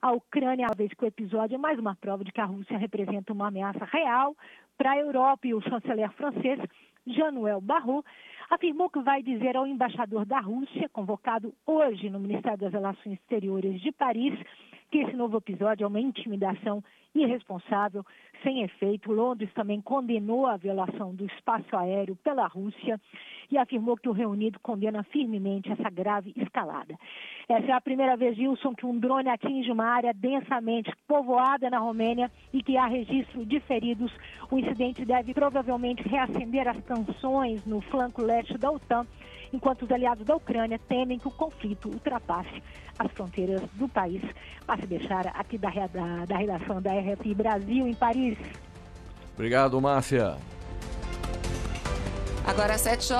à Ucrânia, uma vez que o episódio é mais uma prova de que a Rússia representa uma ameaça real para a Europa. E o chanceler francês, Jean-Noël Barrot, afirmou que vai dizer ao embaixador da Rússia, convocado hoje no Ministério das Relações Exteriores de Paris, que esse novo episódio é uma intimidação irresponsável, sem efeito. Londres também condenou a violação do espaço aéreo pela Rússia e afirmou que o Reino Unido condena firmemente essa grave escalada. Essa é a primeira vez, Wilson, que um drone atinge uma área densamente povoada na Romênia e que há registro de feridos. O incidente deve provavelmente reacender as tensões no flanco leste da OTAN, enquanto os aliados da Ucrânia temem que o conflito ultrapasse as fronteiras do país. Márcia Bechara, aqui da redação da RFI Brasil, em Paris. Obrigado, Márcia. Agora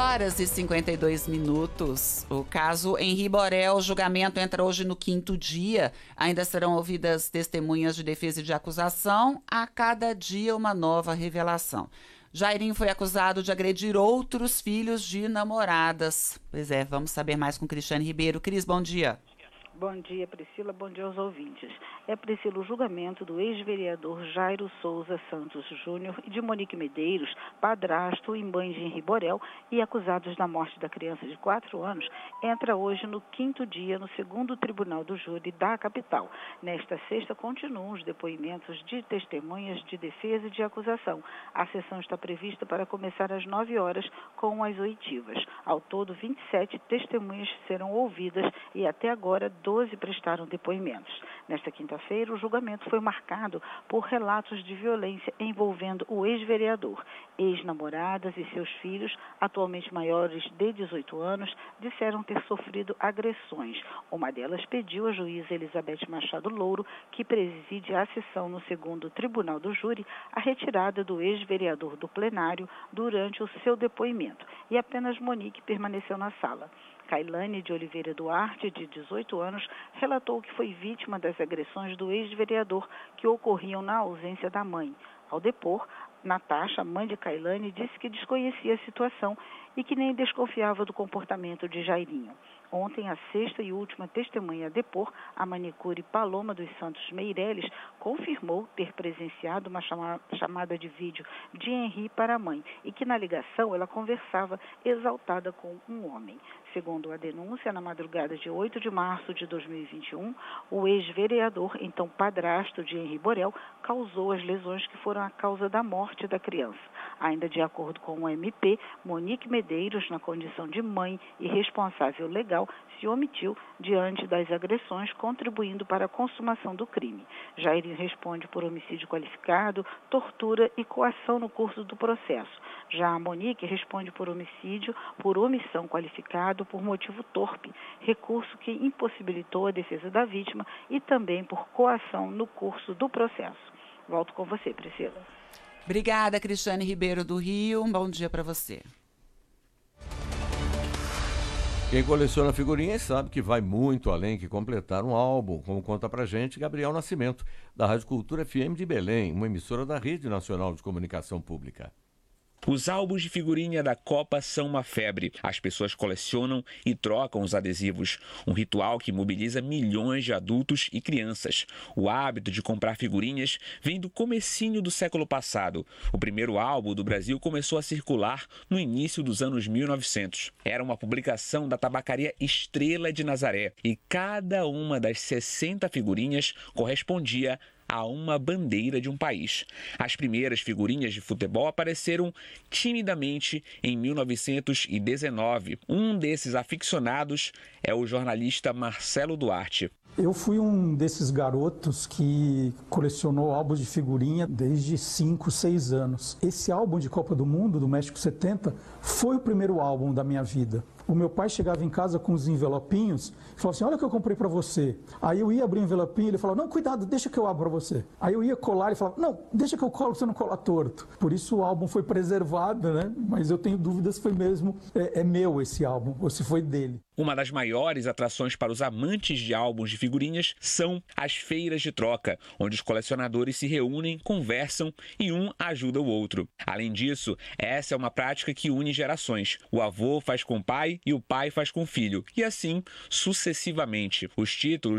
7h52. O caso Henri Borel, o julgamento entra hoje no 5º dia. Ainda serão ouvidas testemunhas de defesa e de acusação. A cada dia uma nova revelação. Jairinho foi acusado de agredir outros filhos de namoradas. Pois é, vamos saber mais com Cristiane Ribeiro. Cris, bom dia. Bom dia, Priscila. Bom dia aos ouvintes. Priscila, o julgamento do ex-vereador Jairo Souza Santos Júnior e de Monique Medeiros, padrasto e mãe de Henri Borel e acusados da morte da criança de 4 anos, entra hoje no 5º dia no 2º Tribunal do Júri da capital. Nesta sexta, continuam os depoimentos de testemunhas de defesa e de acusação. A sessão está prevista para começar às 9 horas com as oitivas. Ao todo, 27 testemunhas serão ouvidas e até agora 12 prestaram depoimentos. Nesta quinta-feira, o julgamento foi marcado por relatos de violência envolvendo o ex-vereador. Ex-namoradas e seus filhos, atualmente maiores de 18 anos, disseram ter sofrido agressões. Uma delas pediu à juíza Elizabeth Machado Louro, que preside a sessão no 2º Tribunal do Júri, a retirada do ex-vereador do plenário durante o seu depoimento. E apenas Monique permaneceu na sala. Cailane de Oliveira Duarte, de 18 anos, relatou que foi vítima das agressões do ex-vereador que ocorriam na ausência da mãe. Ao depor, Natasha, mãe de Cailane, disse que desconhecia a situação e que nem desconfiava do comportamento de Jairinho. Ontem, a sexta e última testemunha a depor, a manicure Paloma dos Santos Meireles, confirmou ter presenciado uma chamada de vídeo de Henri para a mãe e que na ligação ela conversava exaltada com um homem. Segundo a denúncia, na madrugada de 8 de março de 2021, o ex-vereador, então padrasto de Henri Borel, causou as lesões que foram a causa da morte da criança. Ainda de acordo com o MP, Monique Medeiros, na condição de mãe e responsável legal, se omitiu diante das agressões, contribuindo para a consumação do crime. Jairinho responde por homicídio qualificado, tortura e coação no curso do processo. Já a Monique responde por homicídio, por omissão qualificado, por motivo torpe, recurso que impossibilitou a defesa da vítima e também por coação no curso do processo. Volto com você, Priscila. Obrigada, Cristiane Ribeiro do Rio. Um bom dia para você. Quem coleciona figurinhas sabe que vai muito além que completar um álbum, como conta pra gente Gabriel Nascimento, da Rádio Cultura FM de Belém, uma emissora da Rede Nacional de Comunicação Pública. Os álbuns de figurinha da Copa são uma febre. As pessoas colecionam e trocam os adesivos. Um ritual que mobiliza milhões de adultos e crianças. O hábito de comprar figurinhas vem do comecinho do século passado. O primeiro álbum do Brasil começou a circular no início dos anos 1900. Era uma publicação da tabacaria Estrela de Nazaré e cada uma das 60 figurinhas correspondia a uma bandeira de um país. As primeiras figurinhas de futebol apareceram timidamente em 1919. Um desses aficionados é o jornalista Marcelo Duarte. Eu fui um desses garotos que colecionou álbuns de figurinha desde 5, 6 anos. Esse álbum de Copa do Mundo, do México 70, foi o primeiro álbum da minha vida. O meu pai chegava em casa com os envelopinhos e falava assim, olha o que eu comprei para você. Aí eu ia abrir o envelopinho e ele falava, não, cuidado, deixa que eu abro para você. Aí eu ia colar e ele falava, não, deixa que eu colo, você não cola torto. Por isso o álbum foi preservado, né? Mas eu tenho dúvidas se foi mesmo, é meu esse álbum, ou se foi dele. Uma das maiores atrações para os amantes de álbuns de figurinhas são as feiras de troca, onde os colecionadores se reúnem, conversam e um ajuda o outro. Além disso, essa é uma prática que une gerações. O avô faz com o pai e o pai faz com o filho, e assim sucessivamente. Os títulos